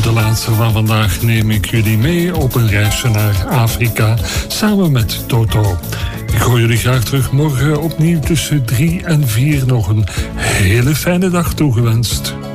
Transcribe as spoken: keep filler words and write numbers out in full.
de laatste van vandaag neem ik jullie mee op een reisje naar Afrika samen met Toto. Ik hoor jullie graag terug morgen opnieuw tussen drie en vier. Nog een hele fijne dag toegewenst.